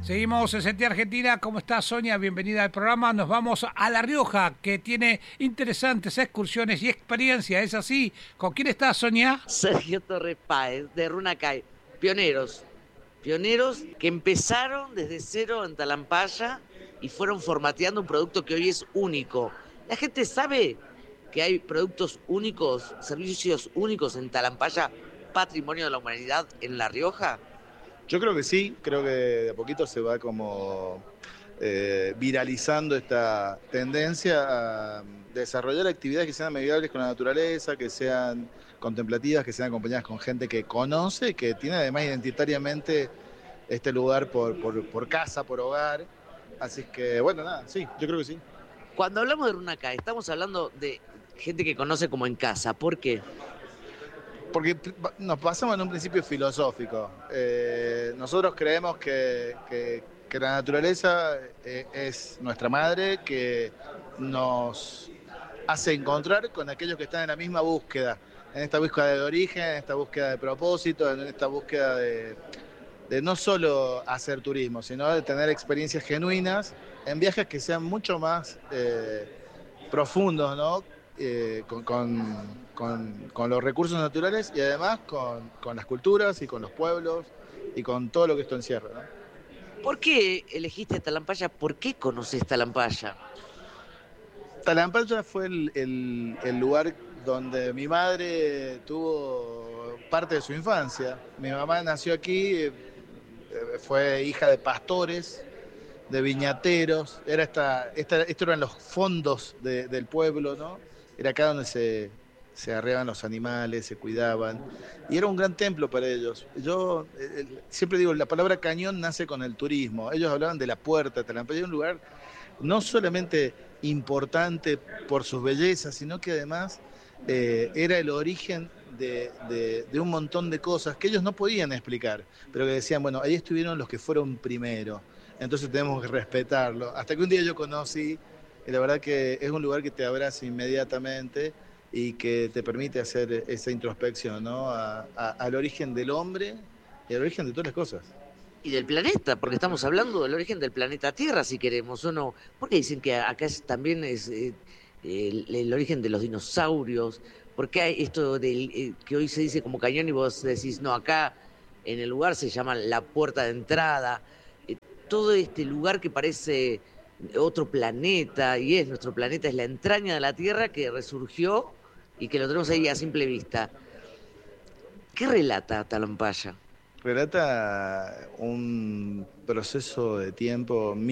Seguimos en Sentir Argentina. ¿Cómo está, Sonia? Bienvenida al programa. Nos vamos a La Rioja, que tiene interesantes excursiones y experiencias. ¿Es así? ¿Con quién está, Sonia? Sergio Torres Páez, de Runacay. Pioneros, pioneros que empezaron desde cero en Talampaya y fueron formateando un producto que hoy es único. La gente sabe que hay productos únicos, servicios únicos en Talampaya, patrimonio de la humanidad en La Rioja. Yo creo que sí, creo que de a poquito se va como viralizando esta tendencia a desarrollar actividades que sean amigables con la naturaleza, que sean contemplativas, que sean acompañadas con gente que conoce, que tiene además identitariamente este lugar por casa, por hogar. Así que, bueno, nada, sí, yo creo que sí. Cuando hablamos de Runacay, estamos hablando de gente que conoce como en casa. ¿Por qué? Porque nos pasamos en un principio filosófico. Nosotros creemos que la naturaleza es nuestra madre, que nos hace encontrar con aquellos que están en la misma búsqueda, en esta búsqueda de origen, en esta búsqueda de propósito, en esta búsqueda de no solo hacer turismo, sino de tener experiencias genuinas en viajes que sean mucho más profundos, ¿no? Con los recursos naturales y además con las culturas y con los pueblos y con todo lo que esto encierra, ¿no? ¿Por qué elegiste Talampaya? ¿Por qué conoces Talampaya? Talampaya fue el lugar donde mi madre tuvo parte de su infancia. Mi mamá nació aquí, fue hija de pastores, de viñateros, estos eran los fondos del pueblo, ¿no? Era acá donde se arreaban los animales, se cuidaban, y era un gran templo para ellos. Yo siempre digo, la palabra cañón nace con el turismo. Ellos hablaban de la puerta de Talampaya, un lugar no solamente importante por sus bellezas, sino que además era el origen de un montón de cosas que ellos no podían explicar, pero que decían, bueno, ahí estuvieron los que fueron primero, entonces tenemos que respetarlo. Hasta que un día yo conocí, y la verdad que es un lugar que te abraza inmediatamente y que te permite hacer esa introspección, ¿no? Al origen del hombre y al origen de todas las cosas. Y del planeta, porque estamos hablando del origen del planeta Tierra, si queremos, ¿o no? Porque dicen que acá también es el origen de los dinosaurios. ¿Por qué hay esto que hoy se dice como cañón y vos decís, no, acá en el lugar se llama la puerta de entrada? Eh, Todo este lugar que parece otro planeta, y es nuestro planeta, es la entraña de la Tierra que resurgió y que lo tenemos ahí a simple vista. ¿Qué relata Talampaya? Relata un proceso de tiempo